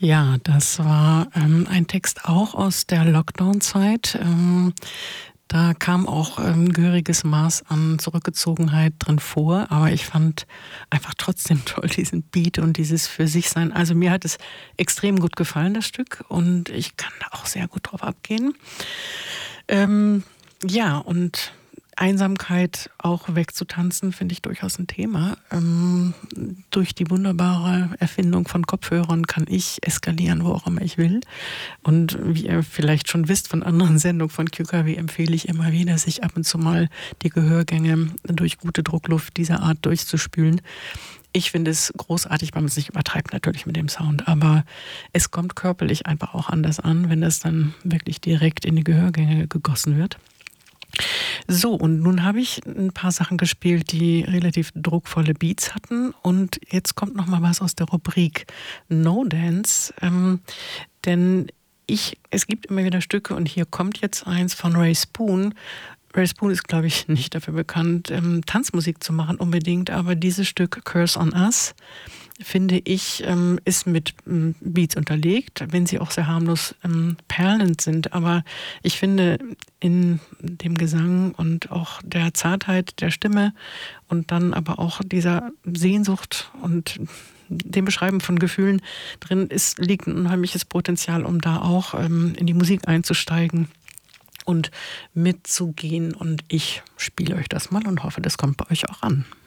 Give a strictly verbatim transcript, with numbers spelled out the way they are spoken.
Ja, das war ähm, ein Text auch aus der Lockdown-Zeit. Ähm, da kam auch ähm, ein gehöriges Maß an Zurückgezogenheit drin vor, aber ich fand einfach trotzdem toll diesen Beat und dieses für sich sein. Also mir hat es extrem gut gefallen, das Stück, und ich kann da auch sehr gut drauf abgehen. Ähm, ja, und Einsamkeit auch wegzutanzen, finde ich durchaus ein Thema. Ähm, durch die wunderbare Erfindung von Kopfhörern kann ich eskalieren, wo auch immer ich will. Und wie ihr vielleicht schon wisst von anderen Sendungen von Q K W, empfehle ich immer wieder, sich ab und zu mal die Gehörgänge durch gute Druckluft dieser Art durchzuspülen. Ich finde es großartig, weil man es nicht übertreibt natürlich mit dem Sound, aber es kommt körperlich einfach auch anders an, wenn das dann wirklich direkt in die Gehörgänge gegossen wird. So, und nun habe ich ein paar Sachen gespielt, die relativ druckvolle Beats hatten, und jetzt kommt noch mal was aus der Rubrik No Dance, ähm, denn ich, es gibt immer wieder Stücke, und hier kommt jetzt eins von Ray Spoon. Ray Spoon ist, glaube ich, nicht dafür bekannt, ähm, Tanzmusik zu machen unbedingt, aber dieses Stück Curse on Us, finde ich, ähm, ist mit ähm, Beats unterlegt, wenn sie auch sehr harmlos ähm, perlend sind. Aber ich finde, in dem Gesang und auch der Zartheit der Stimme und dann aber auch dieser Sehnsucht und dem Beschreiben von Gefühlen drin ist, liegt ein unheimliches Potenzial, um da auch ähm, in die Musik einzusteigen und mitzugehen. Und ich spiele euch das mal und hoffe, das kommt bei euch auch an.